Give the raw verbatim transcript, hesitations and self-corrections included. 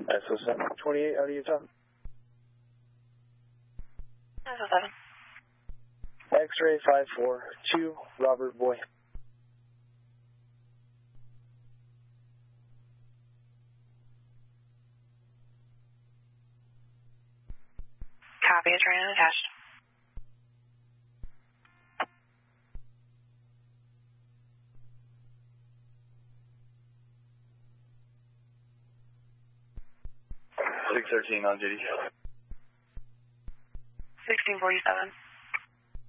S O seven twenty-eight out of Utah. S O seven. X-ray five four two, Robert Boy. Copy, it's ran attached. six thirteen on J D. sixteen forty-seven.